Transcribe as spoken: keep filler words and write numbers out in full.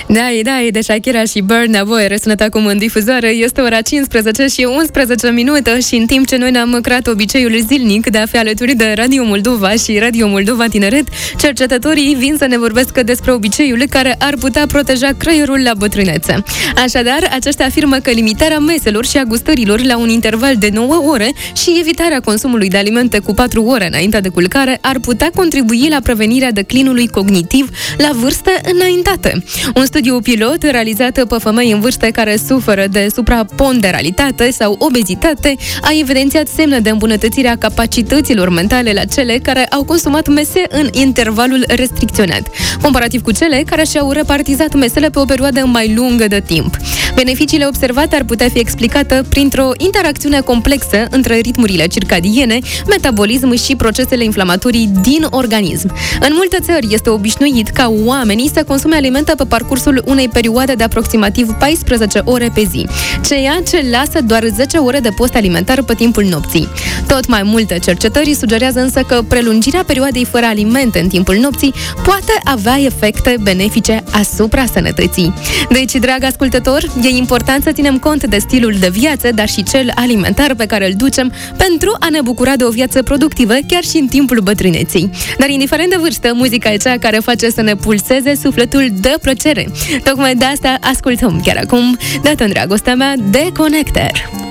Da, e, da, e de Shakira și Burna Boy, răsunat acum în difuzoare. Este ora cincisprezece și unsprezece minute și în timp ce noi ne-am creat obiceiul zilnic de a fi alături de Radio Moldova și Radio Moldova Tineret, cercetătorii vin să ne vorbească despre obiceiul care ar putea proteja creierul la bătrânețe. Așadar, aceștia afirmă că limitarea meselor și a gustărilor la un interval de nouă ore și evitarea consumului de alimente cu patru ore înainte de culcare ar putea contribui la prevenirea declinului cognitiv la vârste înaintate. Un studiu pilot realizat pe femei în vârste care suferă de supraponderalitate sau obezitate a evidențiat semne de îmbunătățire a capacităților mentale la cele care au consumat mese în intervalul restricționat, comparativ cu cele care și-au repartizat mesele pe o perioadă mai lungă de timp. Beneficiile observate ar putea fi explicate printr-o interacțiune complexă între ritmurile circadiene, metabolism și procesele inflamatorii din organism. În multe țări este obișnuit ca oamenii să consume alimente pe parcursul unei perioade de aproximativ paisprezece ore pe zi, ceea ce lasă doar zece ore de post alimentar pe timpul nopții. Tot mai multe cercetări sugerează însă că prelungirea perioadei fără alimente în timpul nopții poate avea efecte benefice asupra sănătății. Deci, drag ascultător, e important să ținem cont de stilul de viață, dar și cel alimentar pe care îl ducem pentru a ne bucura de o viață productivă chiar și în timpul bătrâneții. Dar indiferent de vârstă, muzica e cea care face să ne pulseze sufletul de plăcere. Tocmai de asta ascultăm chiar acum, dată în dragostea mea, de Connector.